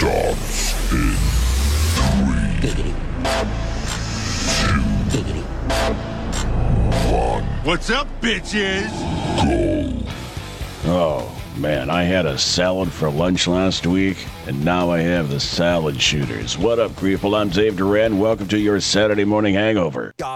What's up, bitches? Oh, man, I had a salad for lunch last week, and now I have the salad shooters. What up, people? I'm Dave Duran. Welcome to your Saturday morning hangover.